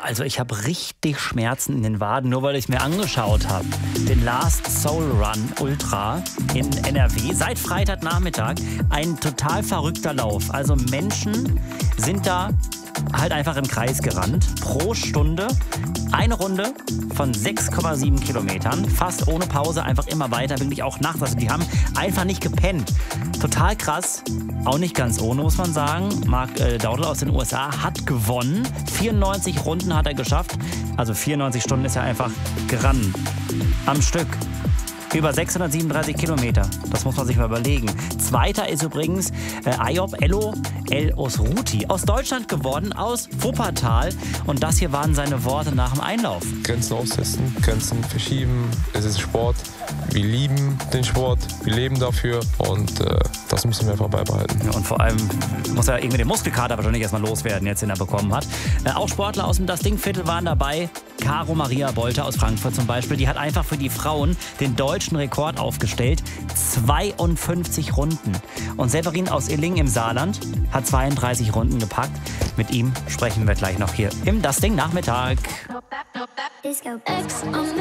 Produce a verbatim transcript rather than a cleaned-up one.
Also ich habe richtig Schmerzen in den Waden, nur weil ich es mir angeschaut habe. Den Last Soul Run Ultra in N R W. Seit Freitagnachmittag ein total verrückter Lauf. Also Menschen sind da halt einfach im Kreis gerannt. Pro Stunde eine Runde von sechs Komma sieben Kilometern. Fast ohne Pause, einfach immer weiter. Wirklich auch nachts. Also die haben einfach nicht gepennt. Total krass. Auch nicht ganz ohne, muss man sagen. Mark äh, Daudel aus den U S A hat gewonnen. vierundneunzig Runden hat er geschafft. Also vierundneunzig Stunden ist er einfach gerannt. Am Stück. Über sechshundertsiebenunddreißig Kilometer. Das muss man sich mal überlegen. Zweiter ist übrigens äh, Ayob Elo El Osruti aus Deutschland geworden, aus Wuppertal. Und das hier waren seine Worte nach dem Einlauf. Grenzen austesten, Grenzen verschieben. Es ist Sport. Wir lieben den Sport. Wir leben dafür. Und äh, das müssen wir einfach beibehalten. Ja, und vor allem muss er irgendwie den Muskelkater wahrscheinlich erstmal loswerden, jetzt den er bekommen hat. Äh, auch Sportler aus dem Das Ding-Viertel waren dabei. Caro Maria Bolter aus Frankfurt zum Beispiel. Die hat einfach für die Frauen den deutschen Rekord aufgestellt. zweiundfünfzig Runden. Und Severin aus Illingen im Saarland hat zweiunddreißig Runden gepackt. Mit ihm sprechen wir gleich noch hier im Das Ding Nachmittag.